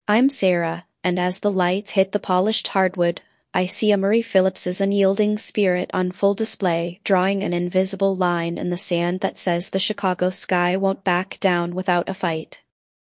I'm Sarah, and as the lights hit the polished hardwood, I see a Murray Phillips's unyielding spirit on full display, drawing an invisible line in the sand that says the Chicago sky won't back down without a fight.